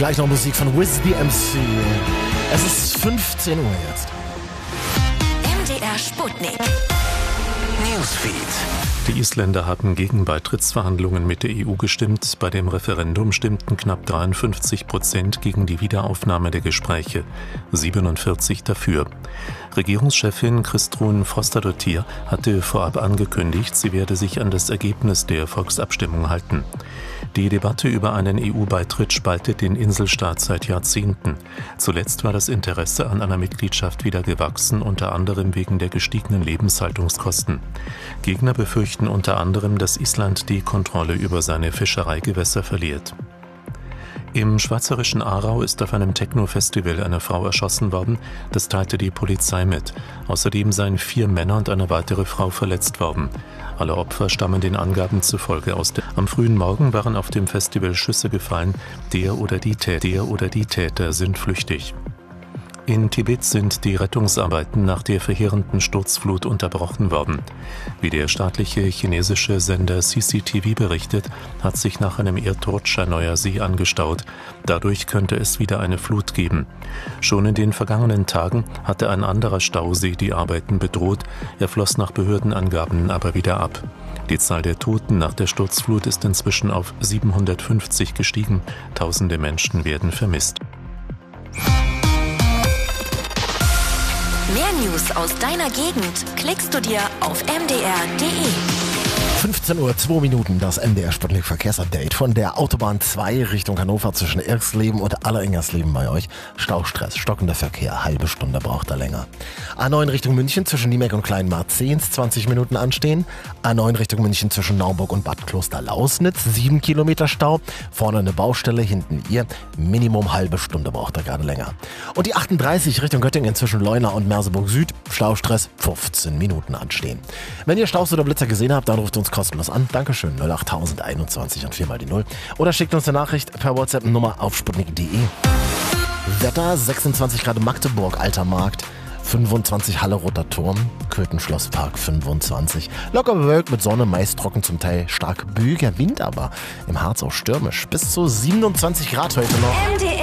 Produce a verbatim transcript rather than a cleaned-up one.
gleich noch Musik von Wiz the M C. Es ist fünfzehn Uhr jetzt. M D R Sputnik. Newsfeed. Die Isländer hatten gegen Beitrittsverhandlungen mit der E U gestimmt. Bei dem Referendum stimmten knapp dreiundfünfzig Prozent gegen die Wiederaufnahme der Gespräche, siebenundvierzig dafür. Regierungschefin Kristrún Frostadóttir hatte vorab angekündigt, sie werde sich an das Ergebnis der Volksabstimmung halten. Die Debatte über einen E U-Beitritt spaltet den Inselstaat seit Jahrzehnten. Zuletzt war das Interesse an einer Mitgliedschaft wieder gewachsen, unter anderem wegen der gestiegenen Lebenshaltungskosten. Gegner befürchten unter anderem, dass Island die Kontrolle über seine Fischereigewässer verliert. Im schweizerischen Aarau ist auf einem Techno-Festival eine Frau erschossen worden, das teilte die Polizei mit. Außerdem seien vier Männer und eine weitere Frau verletzt worden. Alle Opfer stammen den Angaben zufolge aus der... Am frühen Morgen waren auf dem Festival Schüsse gefallen, der oder die Täter, der oder die Täter sind flüchtig. In Tibet sind die Rettungsarbeiten nach der verheerenden Sturzflut unterbrochen worden. Wie der staatliche chinesische Sender C C T V berichtet, hat sich nach einem Erdrutsch ein neuer See angestaut. Dadurch könnte es wieder eine Flut geben. Schon in den vergangenen Tagen hatte ein anderer Stausee die Arbeiten bedroht, er floss nach Behördenangaben aber wieder ab. Die Zahl der Toten nach der Sturzflut ist inzwischen auf siebenhundertfünfzig gestiegen. Tausende Menschen werden vermisst. Mehr News aus deiner Gegend klickst du dir auf m d r punkt d e. fünfzehn Uhr zwei Minuten, das M D R Sputnik Verkehrsupdate von der Autobahn zwei Richtung Hannover zwischen Irxleben und Alleringersleben bei euch. Staustress, stockender Verkehr, halbe Stunde braucht er länger. A neun Richtung München zwischen Niemek und Kleinmarzehns, zwanzig Minuten anstehen. A neun Richtung München zwischen Naumburg und Bad Kloster-Lausnitz, sieben Kilometer Stau. Vorne eine Baustelle, hinten ihr. Minimum halbe Stunde braucht er gerade länger. Und die achtunddreißig Richtung Göttingen zwischen Leuna und Merseburg Süd, Staustress, fünfzehn Minuten anstehen. Wenn ihr Staus oder Blitzer gesehen habt, dann ruft uns kostenlos an. Dankeschön. null acht einundzwanzig und vier mal die null. Oder schickt uns eine Nachricht per WhatsApp-Nummer auf sputnik punkt d e. Wetter, sechsundzwanzig Grad Magdeburg, Alter Markt. fünfundzwanzig Halle Roter Turm, Köthen-Schlosspark fünfundzwanzig. Locker bewölkt mit Sonne, meist trocken, zum Teil stark böiger Wind, aber im Harz auch stürmisch. Bis zu siebenundzwanzig Grad heute noch.